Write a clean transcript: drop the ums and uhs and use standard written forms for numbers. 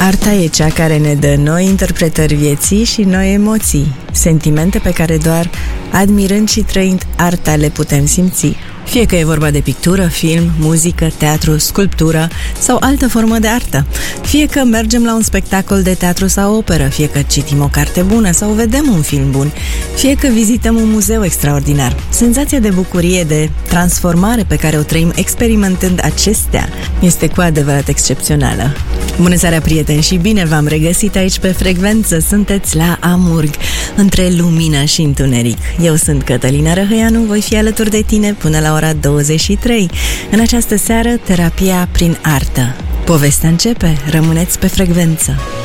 Arta e cea care ne dă noi interpretări vieții și noi emoții, sentimente pe care doar admirând și trăind arta le putem simți. Fie că e vorba de pictură, film, muzică, teatru, sculptură sau altă formă de artă. Fie că mergem la un spectacol de teatru sau operă, fie că citim o carte bună sau vedem un film bun, fie că vizităm un muzeu extraordinar. Senzația de bucurie, de transformare pe care o trăim experimentând acestea este cu adevărat excepțională. Bună seara, prieteni, și bine v-am regăsit aici pe Frecvență. Sunteți la Amurg, între lumină și întuneric. Eu sunt Cătălina Răhăianu, voi fi alături de tine până la ora 23. În această seară, terapia prin artă. Povestea începe, rămâneți pe Frecvență.